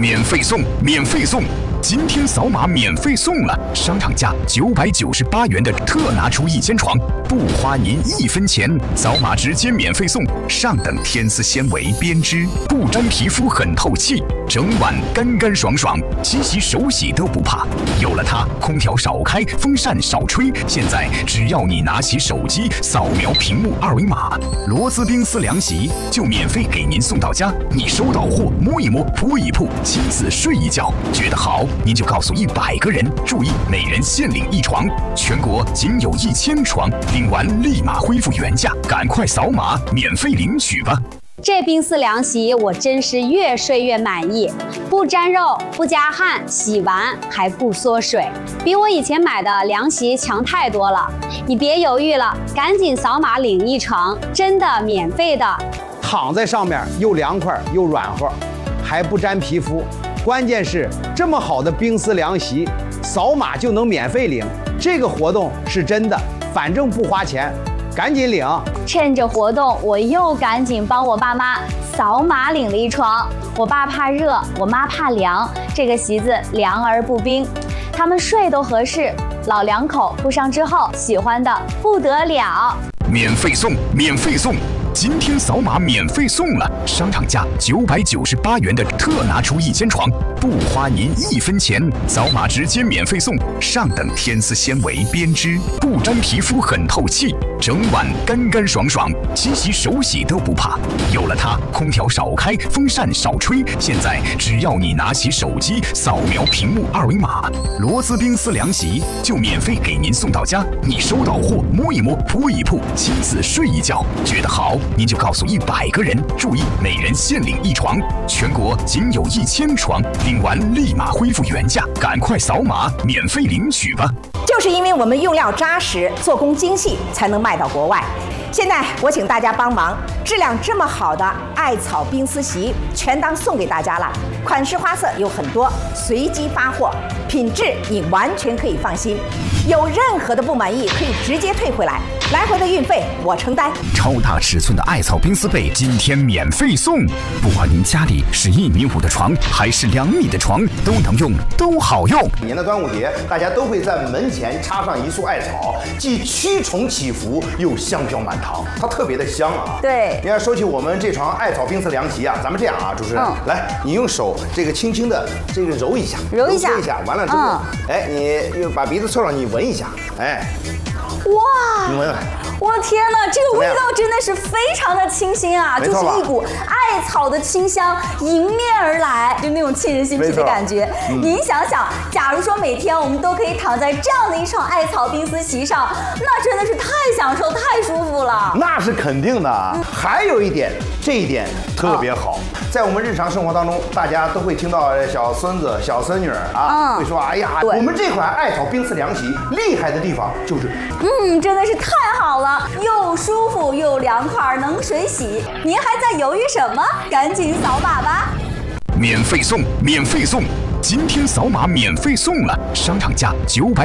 免费送，免费送！今天扫码免费送了，商场价998元的特拿出1000床，不花您1分钱，扫码直接免费送。上等天丝纤维编织，不粘皮肤，很透气，整晚干干爽爽，洗洗手洗都不怕。有了它，空调少开，风扇少吹。现在只要你拿起手机，扫描屏幕2维码，螺丝冰丝凉席就免费给您送到家。你收到货，摸一摸，铺一铺，亲自睡一觉，觉得好，您就告诉100个人，注意每人限领1床，全国仅有1000床，领完立马恢复原价，赶快扫码免费领取吧。 这冰丝凉席我真是越睡越满意，不粘肉，不加汗，洗完还不缩水，比我以前买的凉席强太多了。你别犹豫了，赶紧扫码领1床，真的免费的。 躺在上面又凉快又软和，还不粘皮肤，关键是这么好的冰丝凉席，扫码就能免费领。这个活动是真的，反正不花钱，赶紧领！ 趁着活动，我又赶紧帮我爸妈扫码领了1床。我爸怕热，我妈怕凉，这个席子凉而不冰，他们睡都合适。老两口铺上之后，喜欢的不得了。 免费送，免费送！今天扫码免费送了，商场价998元的特拿出1000床，不花您1分钱，扫码直接免费送。上等天丝纤维编织，不粘皮肤，很透气，整晚干干爽爽，洗洗手洗都不怕。有了它，空调少开，风扇少吹。现在只要你拿起手机，扫描屏幕2维码，螺丝冰丝凉席就免费给您送到家。你收到货，摸一摸，铺一铺，亲自睡一觉，觉得好，您就告诉100个人，注意每人限领1床，全国仅有1000床，领完立马恢复原价，赶快扫码免费领取吧。 就是因为我们用料扎实，做工精细，才能卖到国外。现在我请大家帮忙，质量这么好的艾草冰丝席全当送给大家了。款式花色有很多，随机发货，品质你完全可以放心。有任何的不满意，可以直接退回来，来回的运费我承担。 超大尺寸的艾草冰丝被今天免费送，不管您家里是1.5米的床还是2米的床，都能用，都好用。 每年的端午节，大家都会在门前插上一束艾草，既驱虫祈福，又香飘满堂，它特别的香啊。 对， 你要说起我们这床艾草冰丝凉席啊，咱们这样啊，主持人，来，你用手这个轻轻的这个揉一下，揉一下，完了之后，哎，你又把鼻子凑上，你闻一下，哎， 哇， 你闻闻。 我的天哪，这个味道真的是非常的清新啊，就是一股艾草的清香迎面而来，就那种沁人心脾的感觉。您想想，假如说每天我们都可以躺在这样的一床艾草冰丝席上，那真的是太享受、太舒服了。 那是肯定的。还有一点，这一点特别好，在我们日常生活当中，大家都会听到小孙子、小孙女啊，会说：“哎呀，我们这款艾草冰丝凉席厉害的地方就是， 真的是太好了。”又舒服又凉快，能水洗。您还在犹豫什么？赶紧扫码吧！ 免费送，免费送！今天扫码免费送了，商场价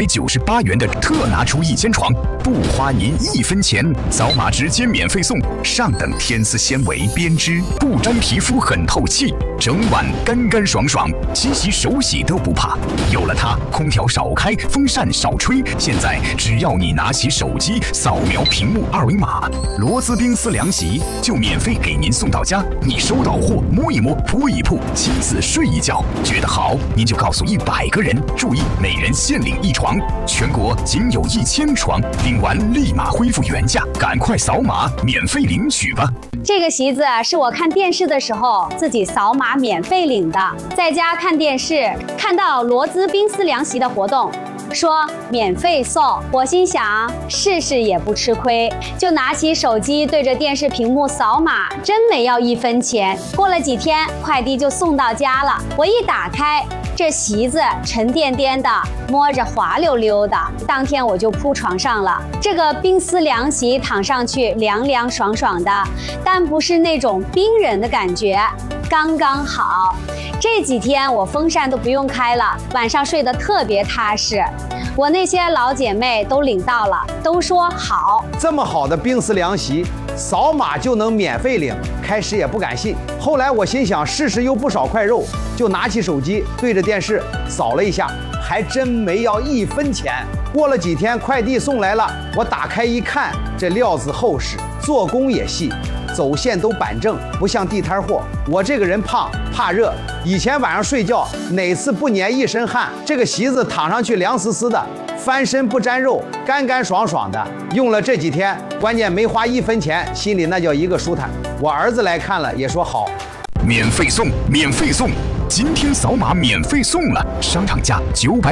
998元的特拿出1000床，不花您1分钱，扫码直接免费送。上等天丝纤维编织，不粘皮肤，很透气，整晚干干爽爽，洗洗手洗都不怕。有了它，空调少开，风扇少吹。现在只要你拿起手机，扫描屏幕2维码，螺丝冰丝凉席就免费给您送到家。你收到货，摸一摸，铺一铺，亲自睡一觉，觉得好，您就告诉100个人，注意每人限领1床，全国仅有1000床，领完立马恢复原价，赶快扫码免费领取吧。 这个席子是我看电视的时候自己扫码免费领的，在家看电视看到螺丝冰丝凉席的活动，说免费送，我心想试试也不吃亏，就拿起手机对着电视屏幕扫码，真没要1分钱。过了几天，快递就送到家了。我一打开，这席子沉甸甸的，摸着滑溜溜的。当天我就铺床上了。这个冰丝凉席躺上去凉凉爽爽的，但不是那种冰人的感觉，刚刚好。这几天我风扇都不用开了，晚上睡得特别踏实。我那些老姐妹都领到了，都说好。 这么好的冰丝凉席， 扫码就能免费领。开始也不敢信，后来我心想试试又不少块肉，就拿起手机对着电视扫了一下，还真没要1分钱。过了几天，快递送来了，我打开一看，这料子厚实，做工也细，走线都板正，不像地摊货。我这个人胖，怕热，以前晚上睡觉哪次不粘一身汗，这个席子躺上去凉丝丝的，翻身不沾肉，干干爽爽的。用了这几天，关键没花1分钱，心里那叫一个舒坦。我儿子来看了也说好。 免费送，免费送！今天扫码免费送了，商场价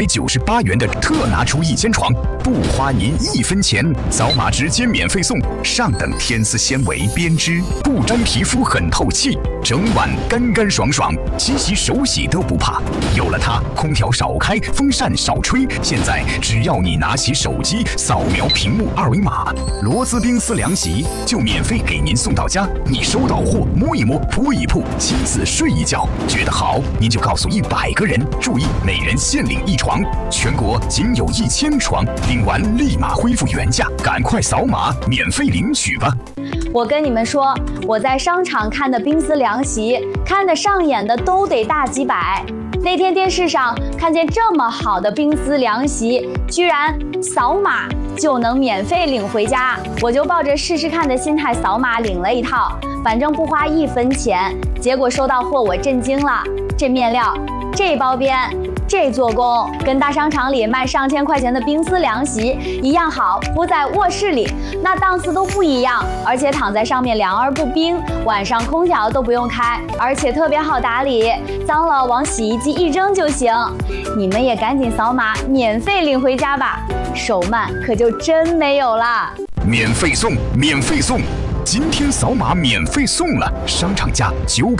998元的特拿出1间床，不花您1分钱，扫码直接免费送。上等天丝纤维编织，不粘皮肤，很透气，整晚干干爽爽，洗洗手洗都不怕。有了它，空调少开，风扇少吹，现在只要你拿起手机扫描屏幕2维码，螺丝冰丝凉席就免费给您送到家。你收到货摸一摸，铺一铺，亲自睡一觉，觉得好，您就告诉100个人，注意每人限领1床，全国仅有1000床，领完立马恢复原价，赶快扫码免费领取吧。 我跟你们说，我在商场看的冰丝凉席，看得上眼的都得大几百。那天电视上看见这么好的冰丝凉席，居然扫码就能免费领回家，我就抱着试试看的心态扫码领了一套，反正不花1分钱。结果收到货我震惊了，这面料，这包边，这做工，跟大商场里卖上千块钱的冰丝凉席一样好，铺在卧室里那档次都不一样，而且躺在上面凉而不冰，晚上空调都不用开，而且特别好打理，脏了往洗衣机一扔就行。你们也赶紧扫码免费领回家吧，手慢可就真没有了。 免费送，免费送！今天扫码免费送了，商场价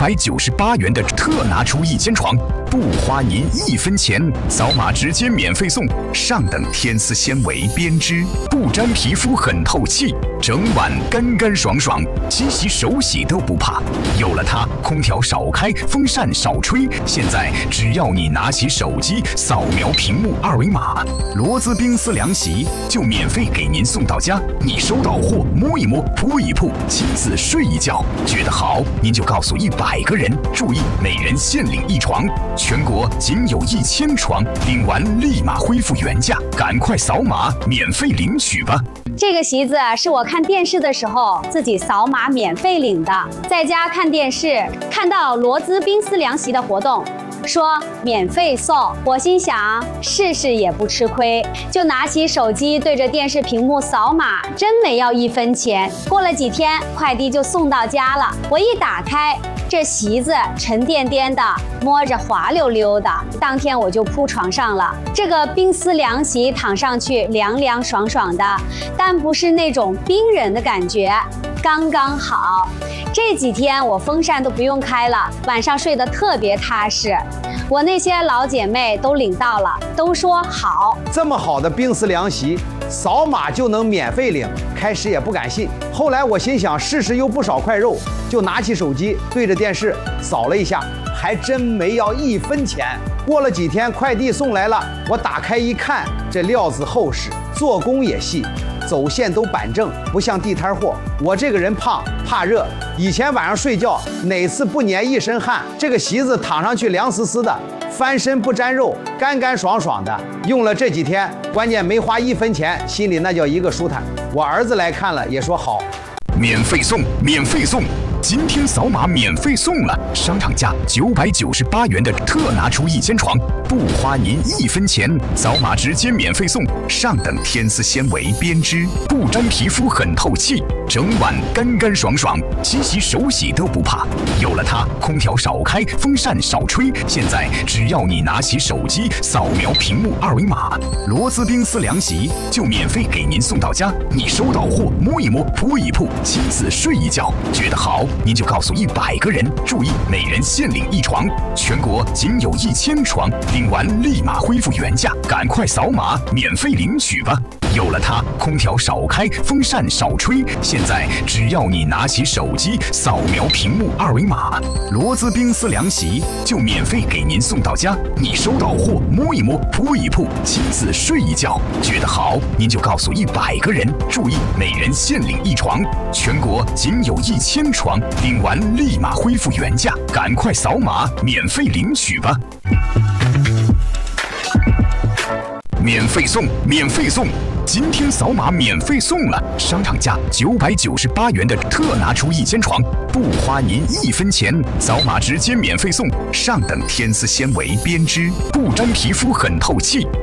998元的特拿出1间床，不花您1分钱，扫码直接免费送。上等天丝纤维编织，不粘皮肤，很透气，整晚干干爽爽，洗洗手洗都不怕。有了它，空调少开，风扇少吹，现在只要你拿起手机扫描屏幕2维码，螺丝冰丝凉席就免费给您送到家。你收到货摸一摸，铺一铺，亲自睡一觉，觉得好，您就告诉100个人，注意每人限领1床，全国仅有1000床，领完立马恢复原价，赶快扫码免费领取吧。 这个席子是我看电视的时候自己扫码免费领的，在家看电视看到螺丝冰丝凉席的活动，说免费送，我心想试试也不吃亏，就拿起手机对着电视屏幕扫码，真没要1分钱。过了几天，快递就送到家了，我一打开，这席子沉甸甸的，摸着滑溜溜的，当天我就铺床上了。这个冰丝凉席躺上去凉凉爽爽的，但不是那种冰人的感觉，刚刚好。这几天我风扇都不用开了，晚上睡得特别踏实。我那些老姐妹都领到了，都说好。 这么好的冰丝凉席，扫码就能免费领。开始也不敢信，后来我心想试试又不少块肉，就拿起手机对着电视扫了一下，还真没要1分钱。过了几天，快递送来了，我打开一看，这料子厚实，做工也细，走线都板正，不像地摊货。我这个人胖，怕热，以前晚上睡觉哪次不粘一身汗，这个席子躺上去凉丝丝的，翻身不沾肉，干干爽爽的。用了这几天，关键没花1分钱，心里那叫一个舒坦。我儿子来看了也说好。 免费送，免费送！今天扫码免费送了，商场价998元的特拿出1间床，不花您1分钱，扫码直接免费送。上等天丝纤维编织，不粘皮肤，很透气，整晚干干爽爽，洗洗手洗都不怕。有了它，空调少开，风扇少吹，现在只要你拿起手机扫描屏幕2维码，螺丝冰丝凉席就免费给您送到家。你收到货摸一摸，铺一铺，亲自睡一觉，觉得好，您就告诉100个人，注意每人限领1床，全国仅有1000床，领完立马恢复原价，赶快扫码免费领取吧。 有了它，空调少开，风扇少吹。现在只要你拿起手机，扫描屏幕二维码，罗兹冰丝凉席就免费给您送到家。你收到货，摸一摸，铺一铺，亲自睡一觉，觉得好，您就告诉100个人。注意，每人限领1床，全国仅有1000床，领完立马恢复原价，赶快扫码免费领取吧！免费送，免费送！今天扫码免费送了，商场价998元的特拿出1000床，不花您1分钱，扫码直接免费送。上等天丝纤维编织，不粘皮肤，很透气。